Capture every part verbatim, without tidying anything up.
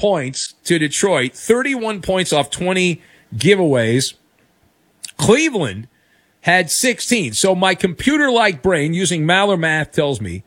points to Detroit, thirty-one points off twenty giveaways. Cleveland had sixteen. So my computer-like brain, using Maller math, tells me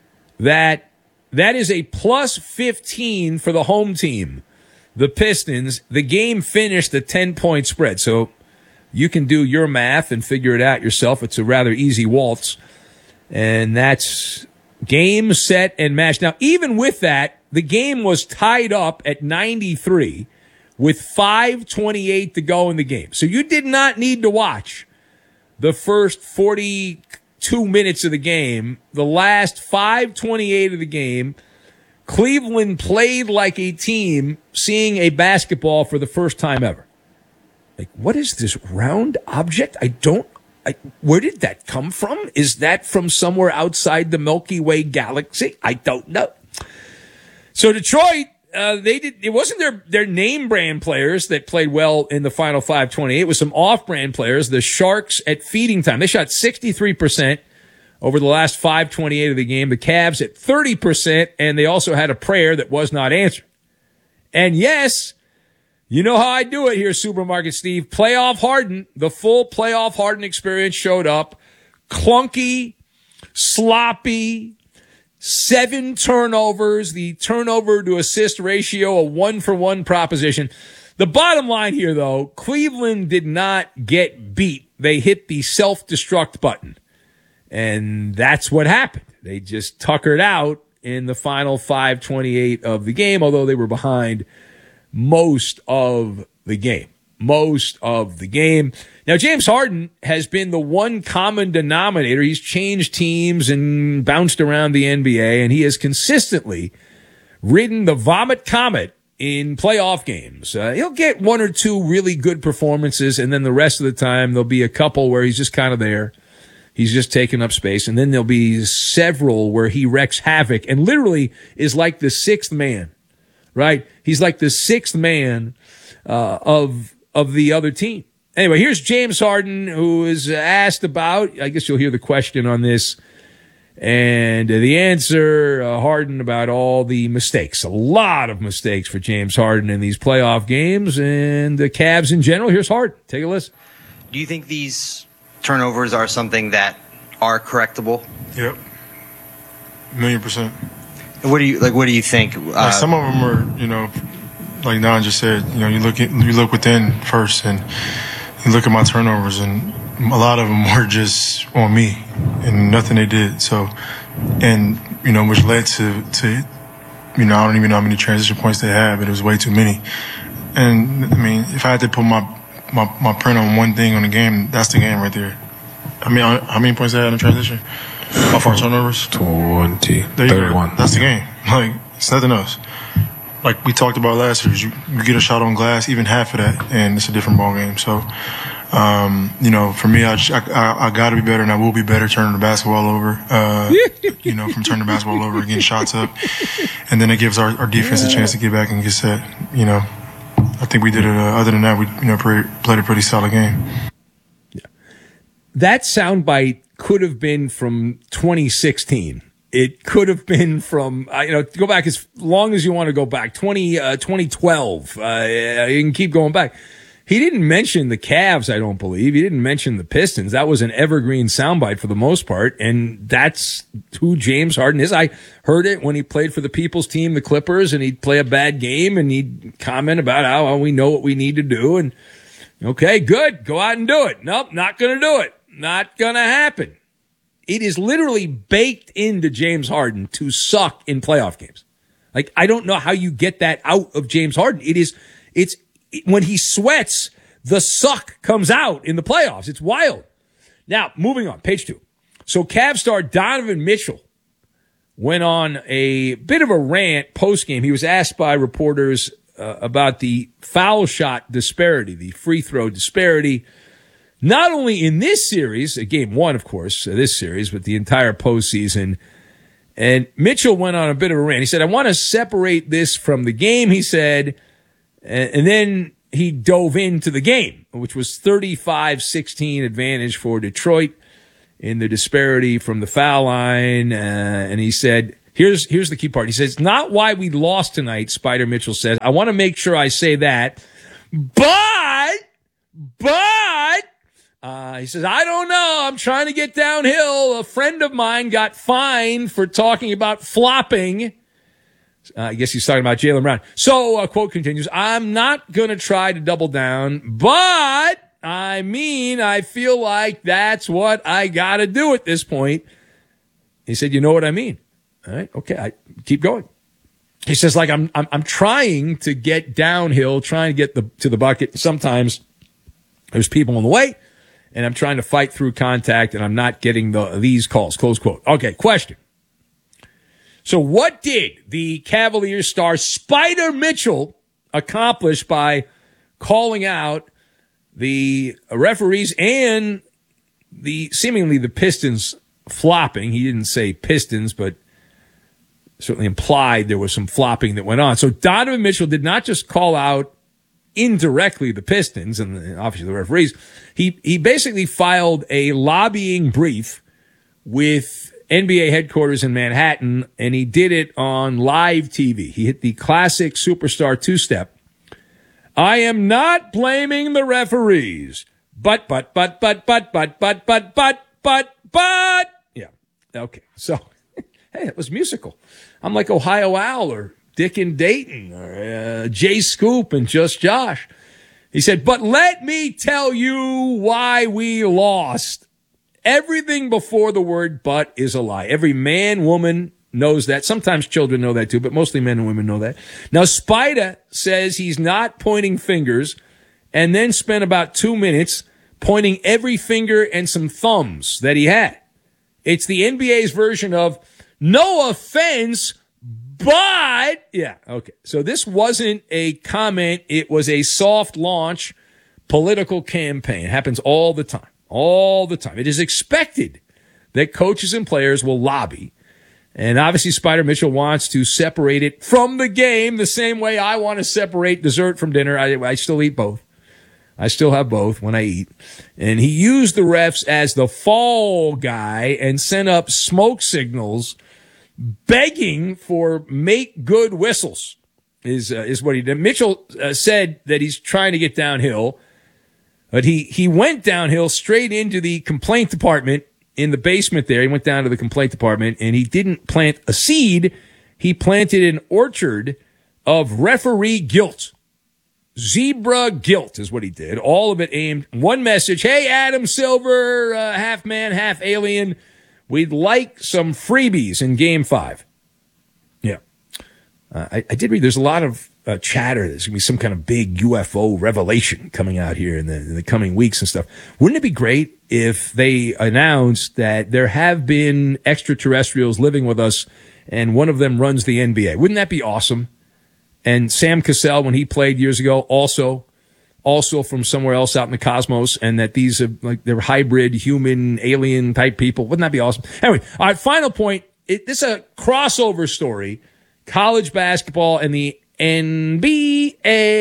that that is a plus fifteen for the home team, the Pistons. The game finished a ten-point spread. So you can do your math and figure it out yourself. It's a rather easy waltz. And that's game, set, and match. Now, even with that, the game was tied up at ninety-three with five twenty-eight to go in the game. So you did not need to watch the first forty-two minutes of the game. The last five twenty-eight of the game, Cleveland played like a team seeing a basketball for the first time ever. Like, what is this round object? I don't, I, where did that come from? Is that from somewhere outside the Milky Way galaxy? I don't know. So Detroit, uh, they did, it wasn't their, their name brand players that played well in the final five twenty-eight. It was some off brand players. The Sharks at feeding time, they shot sixty-three percent over the last five twenty-eight of the game. The Cavs at thirty percent, and they also had a prayer that was not answered. And yes, you know how I do it here, Supermarket Steve. Playoff Harden, the full playoff Harden experience showed up. Clunky, sloppy, seven turnovers, the turnover to assist ratio, a one-for-one proposition. The bottom line here, though, Cleveland did not get beat. They hit the self-destruct button. And that's what happened. They just tuckered out in the final five twenty-eight of the game, although they were behind most of the game. Most of the game. Now, James Harden has been the one common denominator. He's changed teams and bounced around the N B A, and he has consistently ridden the vomit comet in playoff games. Uh, he'll get one or two really good performances, and then the rest of the time there'll be a couple where he's just kind of there. He's just taking up space, and then there'll be several where he wreaks havoc and literally is like the sixth man. Right? He's like the sixth man uh, of of the other team. Anyway, here's James Harden, who is asked about, I guess you'll hear the question on this, and the answer, uh, Harden, about all the mistakes. A lot of mistakes for James Harden in these playoff games, and the Cavs in general. Here's Harden. Take a listen. Do you think these turnovers are something that are correctable? Yep. A million percent. What do you like? What do you think? Uh, like some of them are, you know, like Don just said. You know, you look at you look within first, and you look at my turnovers, and a lot of them were just on me, and nothing they did. So, and you know, which led to to, you know, I don't even know how many transition points they had, but it was way too many. And I mean, if I had to put my my, my print on one thing on the game, that's the game right there. I mean, how many points they had in transition? Off our turnovers? twenty. thirty-one. That's the game. Like, it's nothing else. Like we talked about last year, you, you get a shot on glass, even half of that, and it's a different ball game. So, um, you know, for me, I, I, I got to be better, and I will be better turning the basketball over, uh, you know, from turning the basketball over, getting shots up. And then it gives our, our defense a chance to get back and get set. You know, I think we did it. Uh, other than that, we, you know, pre- played a pretty solid game. Yeah. That soundbite could have been from twenty sixteen. It could have been from, uh, you know, go back as long as you want to go back, twenty, uh, twenty twelve. Uh, you can keep going back. He didn't mention the Cavs, I don't believe. He didn't mention the Pistons. That was an evergreen soundbite for the most part, and that's who James Harden is. I heard it when he played for the people's team, the Clippers, and he'd play a bad game, and he'd comment about how well, we know what we need to do, and okay, good, go out and do it. Nope, not going to do it. Not going to happen. It is literally baked into James Harden to suck in playoff games. Like, I don't know how you get that out of James Harden. It is, it's, when he sweats, the suck comes out in the playoffs. It's wild. Now, moving on, page two. So Cavs star Donovan Mitchell went on a bit of a rant post-game. He was asked by reporters uh, about the foul shot disparity, the free throw disparity. Not only in this series, game one, of course, this series, but the entire postseason. And Mitchell went on a bit of a rant. He said, I want to separate this from the game, he said. And then he dove into the game, which was thirty-five sixteen advantage for Detroit in the disparity from the foul line. Uh, and he said, Here's here's the key part. He says, not why we lost tonight, Spider Mitchell says. I want to make sure I say that. But, but, uh, he says, I don't know. I'm trying to get downhill. A friend of mine got fined for talking about flopping. Uh, I guess he's talking about Jaylen Brown. So, uh, quote continues, I'm not going to try to double down, but I mean, I feel like that's what I got to do at this point. He said, you know what I mean? All right. Okay. I keep going. He says, like, I'm, I'm, I'm trying to get downhill, trying to get the, to the bucket. Sometimes there's people in the way and I'm trying to fight through contact and I'm not getting the, these calls, close quote. Okay. Question. So what did the Cavaliers star Spider Mitchell accomplish by calling out the referees and the seemingly the Pistons flopping? He didn't say Pistons, but certainly implied there was some flopping that went on. So Donovan Mitchell did not just call out indirectly the Pistons and obviously the referees. He he basically filed a lobbying brief with N B A headquarters in Manhattan, and he did it on live T V. He hit the classic superstar two-step. I am not blaming the referees, but, but, but, but, but, but, but, but, but, but, but. Yeah. Okay. So, hey, it was musical. I'm like Ohio Al or Dick and Dayton or uh, Jay Scoop and Just Josh. He said, but let me tell you why we lost. Everything before the word but is a lie. Every man, woman knows that. Sometimes children know that too, but mostly men and women know that. Now, Spida says he's not pointing fingers and then spent about two minutes pointing every finger and some thumbs that he had. It's the N B A's version of no offense, but yeah. Okay. So this wasn't a comment. It was a soft launch political campaign. It happens all the time. All the time. It is expected that coaches and players will lobby. And obviously Spider Mitchell wants to separate it from the game the same way I want to separate dessert from dinner. I, I still eat both. I still have both when I eat. And he used the refs as the fall guy and sent up smoke signals begging for make good whistles is, uh, is what he did. Mitchell uh, said that he's trying to get downhill. But he, he went downhill straight into the complaint department in the basement there. He went down to the complaint department and he didn't plant a seed. He planted an orchard of referee guilt. Zebra guilt is what he did. All of it aimed one message. Hey, Adam Silver, uh, half man, half alien. We'd like some freebies in game five. Yeah. Uh, I, I did read there's a lot of Uh, chatter. There's going to be some kind of big U F O revelation coming out here in the, in the coming weeks and stuff. Wouldn't it be great if they announced that there have been extraterrestrials living with us and one of them runs the N B A? Wouldn't that be awesome? And Sam Cassell, when he played years ago, also, also from somewhere else out in the cosmos, and that these are like they're hybrid human alien type people. Wouldn't that be awesome? Anyway, all right, final point. It, this is a crossover story. College basketball and the N B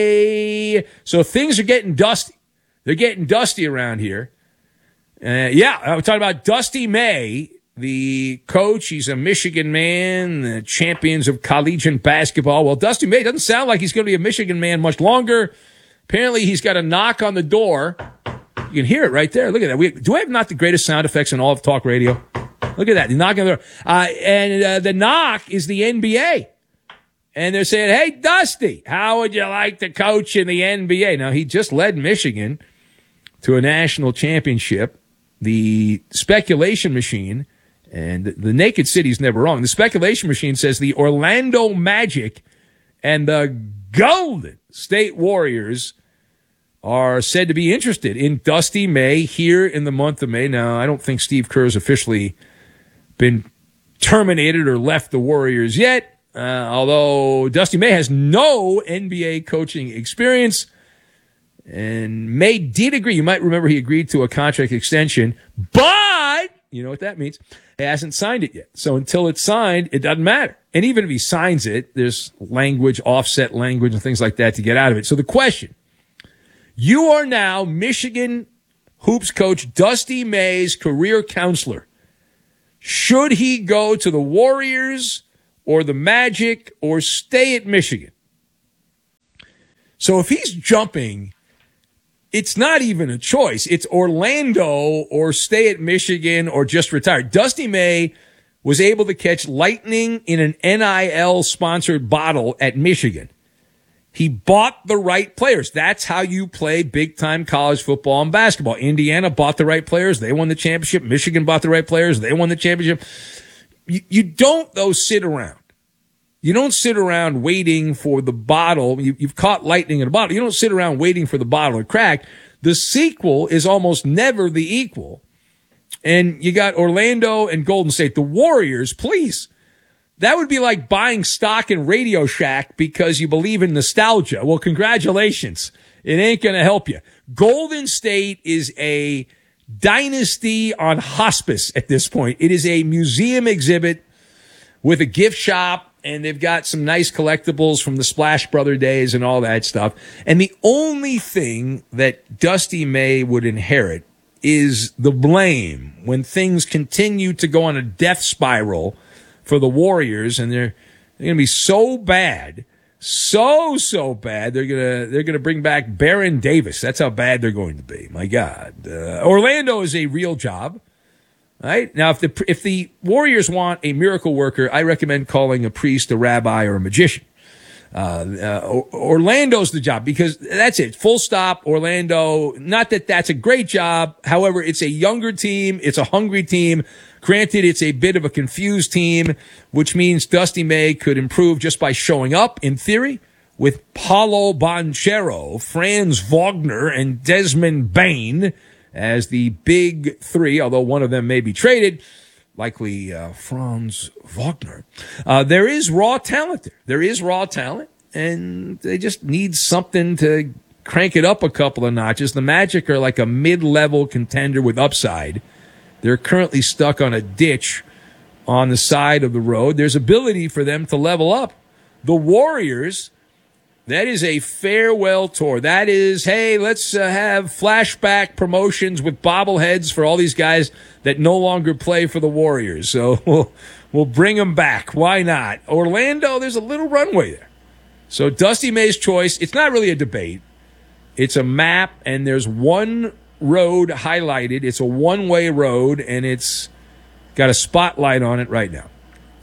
A. So things are getting dusty. They're getting dusty around here. Uh, yeah, I'm talking about Dusty May, the coach. He's a Michigan man, the champions of collegiate basketball. Well, Dusty May doesn't sound like he's going to be a Michigan man much longer. Apparently, he's got a knock on the door. You can hear it right there. Look at that. We, do I have not the greatest sound effects in all of talk radio? Look at that. The knock on the door. Uh, and uh, the knock is the N B A. And they're saying, hey, Dusty, how would you like to coach in the N B A? Now, he just led Michigan to a national championship. The speculation machine, and the Naked City's never wrong, the speculation machine says the Orlando Magic and the Golden State Warriors are said to be interested in Dusty May here in the month of May. Now, I don't think Steve Kerr's officially been terminated or left the Warriors yet. Uh, although Dusty May has no N B A coaching experience, and May did agree. You might remember he agreed to a contract extension, but you know what that means. He hasn't signed it yet. So until it's signed, it doesn't matter. And even if he signs it, there's language, offset language, and things like that to get out of it. So the question, you are now Michigan hoops coach Dusty May's career counselor. Should he go to the Warriors or the Magic or stay at Michigan. So if he's jumping, it's not even a choice. It's Orlando or stay at Michigan or just retire. Dusty May was able to catch lightning in an N I L-sponsored bottle at Michigan. He bought the right players. That's how you play big-time college football and basketball. Indiana bought the right players. They won the championship. Michigan bought the right players. They won the championship. You, you don't, though, sit around. You don't sit around waiting for the bottle. You, you've caught lightning in a bottle. You don't sit around waiting for the bottle to crack. The sequel is almost never the equal. And you got Orlando and Golden State. The Warriors, please. That would be like buying stock in Radio Shack because you believe in nostalgia. Well, congratulations. It ain't going to help you. Golden State is a dynasty on hospice at this point. It is a museum exhibit with a gift shop, and they've got some nice collectibles from the Splash Brother days and all that stuff. And the only thing that Dusty May would inherit is the blame when things continue to go on a death spiral for the Warriors, and they're, they're going to be so bad, so, so bad, they're going to they're gonna bring back Baron Davis. That's how bad they're going to be. My God. Uh, Orlando is a real job. Right? Now, if the if the Warriors want a miracle worker, I recommend calling a priest, a rabbi, or a magician. Uh, uh, Orlando's the job because that's it. Full stop. Orlando. Not that that's a great job. However, it's a younger team. It's a hungry team. Granted, it's a bit of a confused team, which means Dusty May could improve just by showing up, in theory, with Paulo Banchero, Franz Wagner, and Desmond Bain as the big three, although one of them may be traded. Likely uh, Franz Wagner. Uh, there is raw talent there. There is raw talent, and they just need something to crank it up a couple of notches. The Magic are like a mid-level contender with upside. They're currently stuck on a ditch on the side of the road. There's ability for them to level up. The Warriors, that is a farewell tour. That is, hey, let's uh, have flashback promotions with bobbleheads for all these guys that no longer play for the Warriors. So we'll, we'll bring them back. Why not? Orlando, there's a little runway there. So Dusty May's choice, it's not really a debate. It's a map, and there's one road highlighted. It's a one-way road, and it's got a spotlight on it right now.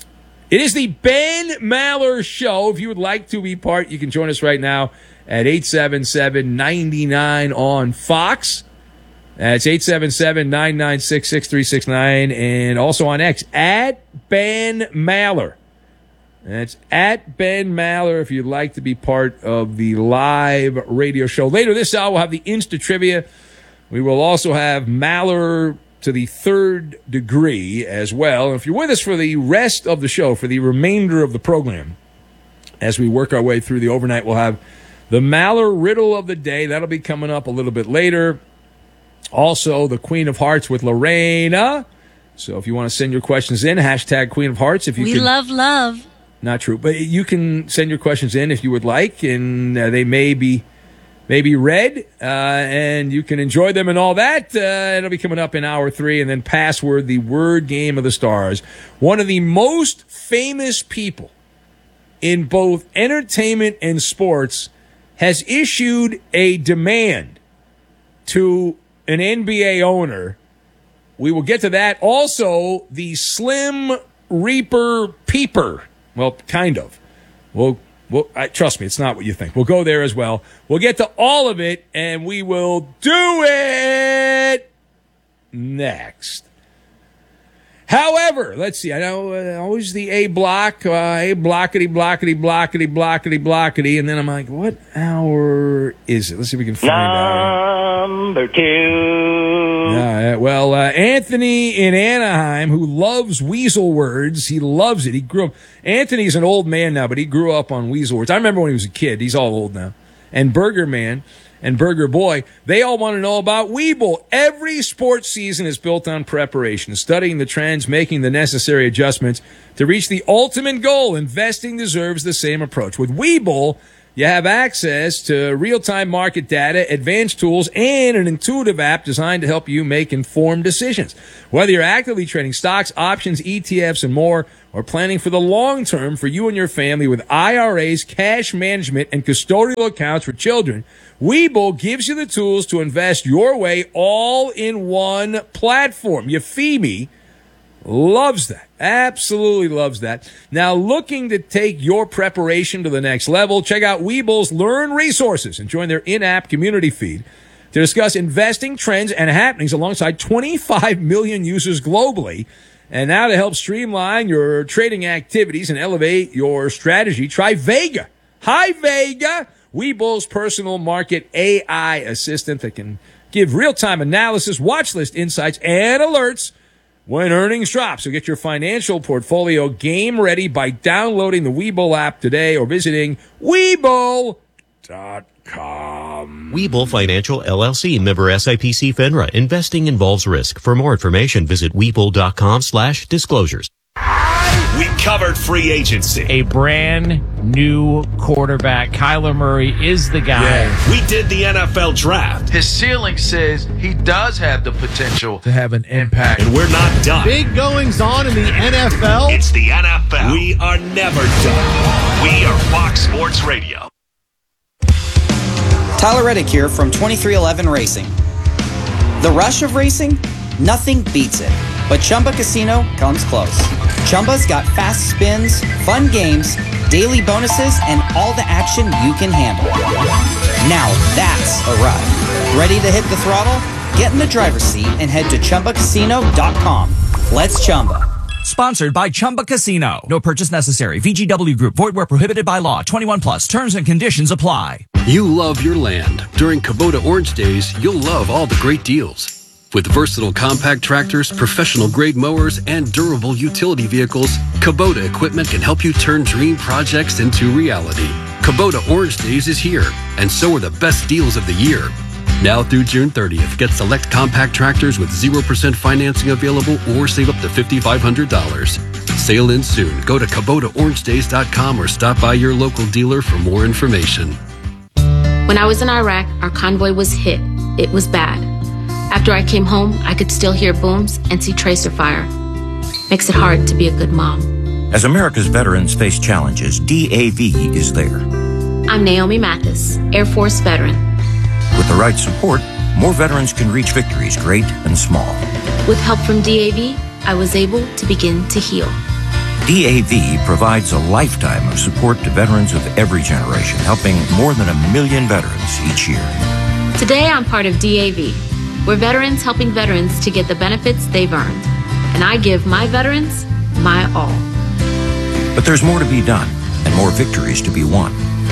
It is the Ben Maller Show. If you would like to be part, you can join us right now at eight seven seven, nine nine on Fox. That's eight seven seven, nine nine six, six three six nine, and also on X, at Ben Maller. That's at Ben Maller if you'd like to be part of the live radio show. Later this hour, we'll have the Insta Trivia. We will also have Maller to the third degree as well. And if you're with us for the rest of the show, for the remainder of the program, as we work our way through the overnight, we'll have the Maller Riddle of the Day. That'll be coming up a little bit later. Also, the Queen of Hearts with Lorena. So if you want to send your questions in, hashtag Queen of Hearts. If you we can, love love. Not true, but you can send your questions in if you would like, and uh, they may be may be read, uh, and you can enjoy them and all that. Uh, it'll be coming up in hour three, and then Password, the word game of the stars. One of the most famous people in both entertainment and sports has issued a demand to an N B A owner. We will get to that. Also, the Slim Reaper Peeper. Well, kind of. We'll, we'll, I, trust me, it's not what you think. We'll go there as well. We'll get to all of it, and we will do it next. However, let's see. I know uh, always the A block, uh, A blockety, blockety, blockety, blockety, blockety, and then I'm like, what hour is it? Let's see if we can find out. Number two. Uh, well, uh, Anthony in Anaheim, who loves weasel words, he loves it. He grew up. Anthony's an old man now, but he grew up on weasel words. I remember when he was a kid. He's all old now. And Burger Man and Burger Boy, they all want to know about Weeble. Every sports season is built on preparation, studying the trends, making the necessary adjustments to reach the ultimate goal. Investing deserves the same approach. With Weeble, You have access to real-time market data, advanced tools, and an intuitive app designed to help you make informed decisions. Whether you're actively trading stocks, options, E T Fs, and more, or planning for the long term for you and your family with I R As, cash management, and custodial accounts for children, Webull gives you the tools to invest your way all in one platform. Yafimi loves that. Absolutely loves that. Now, looking to take your preparation to the next level, check out Webull's Learn Resources and join their in-app community feed to discuss investing trends and happenings alongside twenty-five million users globally. And now to help streamline your trading activities and elevate your strategy, try Vega. Hi, Vega. Webull's personal market A I assistant that can give real-time analysis, watch list insights, and alerts when earnings drop. So get your financial portfolio game ready by downloading the Webull app today or visiting Webull dot com. Webull Financial L L C, member S I P C FINRA. Investing involves risk. For more information, visit Webull dot com slash disclosures. We covered free agency. A brand new quarterback. Kyler Murray is the guy. Yeah. We did the N F L draft. His ceiling says he does have the potential to have an impact. And we're not done. Big goings on in the N F L. It's the N F L. We are never done. We are Fox Sports Radio. Tyler Reddick here from twenty-three eleven Racing. The rush of racing? Nothing beats it. But Chumba Casino comes close. Chumba's got fast spins, fun games, daily bonuses, and all the action you can handle. Now that's a ride. Ready to hit the throttle? Get in the driver's seat and head to Chumba Casino dot com. Let's Chumba. Sponsored by Chumba Casino. No purchase necessary. V G W Group. Void where prohibited by law. twenty-one plus. Terms and conditions apply. You love your land. During Kubota Orange Days, you'll love all the great deals. With versatile compact tractors, professional-grade mowers, and durable utility vehicles, Kubota equipment can help you turn dream projects into reality. Kubota Orange Days is here, and so are the best deals of the year. Now through June thirtieth, get select compact tractors with zero percent financing available or save up to five thousand five hundred dollars. Sale ends soon. Go to Kubota Orange Days dot com or stop by your local dealer for more information. When I was in Iraq, our convoy was hit. It was bad. After I came home, I could still hear booms and see tracer fire. Makes it hard to be a good mom. As America's veterans face challenges, D A V is there. I'm Naomi Mathis, Air Force veteran. With the right support, more veterans can reach victories great and small. With help from D A V, I was able to begin to heal. D A V provides a lifetime of support to veterans of every generation, helping more than a million veterans each year. Today, I'm part of D A V. We're veterans helping veterans to get the benefits they've earned. And I give my veterans my all. But there's more to be done and more victories to be won.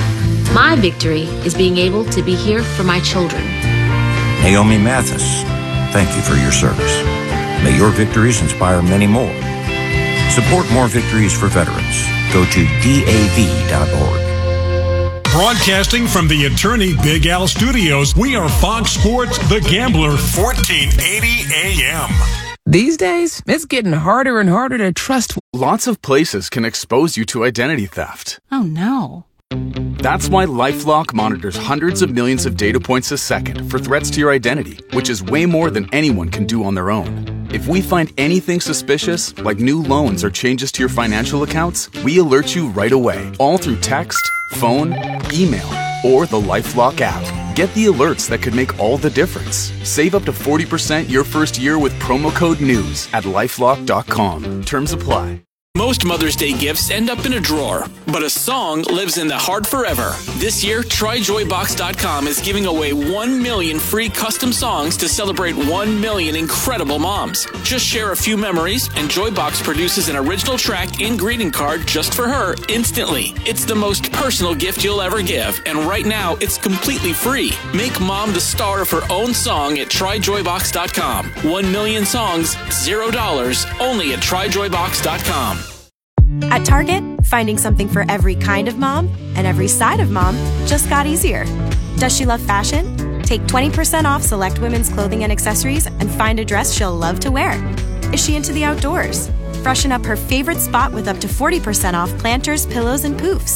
My victory is being able to be here for my children. Naomi Mathis, thank you for your service. May your victories inspire many more. Support more victories for veterans. Go to D A V dot org. Broadcasting from the Attorney Big Al Studios, we are Fox Sports The Gambler, fourteen eighty A M. These days, it's getting harder and harder to trust. Lots of places can expose you to identity theft. Oh, no. That's why LifeLock monitors hundreds of millions of data points a second for threats to your identity, which is way more than anyone can do on their own. If we find anything suspicious, like new loans or changes to your financial accounts, we alert you right away, all through text, phone, email, or the LifeLock app. Get the alerts that could make all the difference. Save up to forty percent your first year with promo code NEWS at LifeLock dot com. Terms apply. Most Mother's Day gifts end up in a drawer, but a song lives in the heart forever. This year, Try Joy Box dot com is giving away one million free custom songs to celebrate one million incredible moms. Just share a few memories, and Joybox produces an original track and greeting card just for her instantly. It's the most personal gift you'll ever give, and right now, it's completely free. Make mom the star of her own song at Try Joy Box dot com. One million songs, zero dollars, only at Try Joy Box dot com. At Target, finding something for every kind of mom and every side of mom just got easier. Does she love fashion? Take twenty percent off select women's clothing and accessories and find a dress she'll love to wear. Is she into the outdoors? Freshen up her favorite spot with up to forty percent off planters, pillows, and poofs.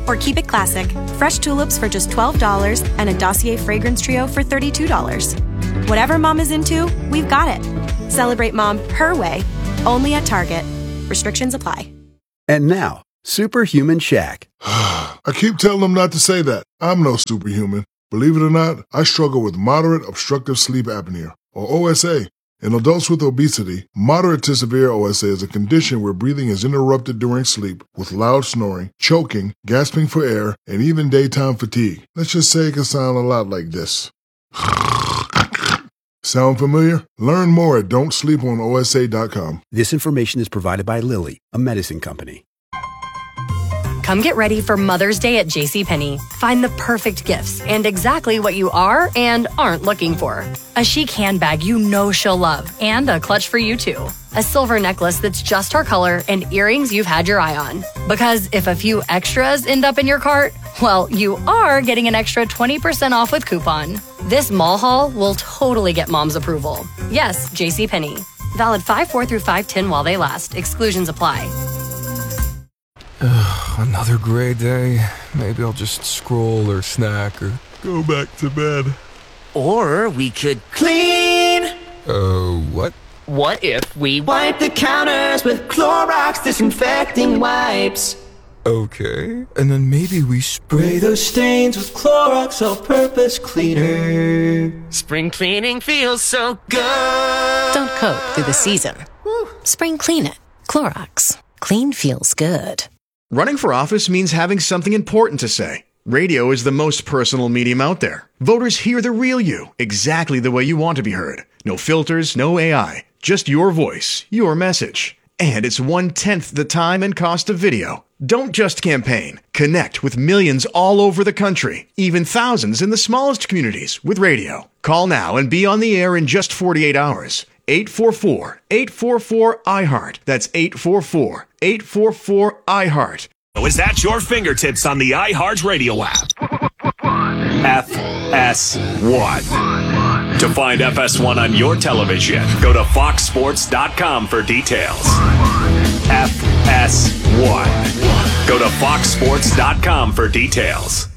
Or keep it classic, fresh tulips for just twelve dollars and a Dossier fragrance trio for thirty-two dollars. Whatever mom is into, we've got it. Celebrate mom her way, only at Target. Restrictions apply. And now, Superhuman Shaq. I keep telling them not to say that. I'm no superhuman. Believe it or not, I struggle with moderate obstructive sleep apnea, or O S A. In adults with obesity, moderate to severe O S A is a condition where breathing is interrupted during sleep with loud snoring, choking, gasping for air, and even daytime fatigue. Let's just say it can sound a lot like this. Sound familiar? Learn more at don't sleep on O S A dot com. This information is provided by Lilly, a medicine company. Come get ready for Mother's Day at JCPenney. Find the perfect gifts and exactly what you are and aren't looking for. A chic handbag you know she'll love and a clutch for you too. A silver necklace that's just her color and earrings you've had your eye on. Because if a few extras end up in your cart, well, you are getting an extra twenty percent off with coupon. This mall haul will totally get mom's approval. Yes, JCPenney. Valid five four through five ten while they last. Exclusions apply. Ugh, another gray day. Maybe I'll just scroll or snack or go back to bed. Or we could clean. Uh, what? What if we wipe the counters with Clorox disinfecting wipes? Okay. And then maybe we spray those stains with Clorox all-purpose cleaner. Spring cleaning feels so good. Don't coat through the season. Woo. Spring clean it. Clorox. Clean feels good. Running for office means having something important to say. Radio is the most personal medium out there. Voters hear the real you, exactly the way you want to be heard. No filters, no A I, just your voice, your message. And it's one-tenth the time and cost of video. Don't just campaign. Connect with millions all over the country, even thousands in the smallest communities with radio. Call now and be on the air in just forty-eight hours. eight four four, eight four four, I heart. That's eight four four, eight four four, I heart. Is that your fingertips on the iHeart Radio app? F S one. To find F S one on your television, go to fox sports dot com for details. F S one. Go to fox sports dot com for details.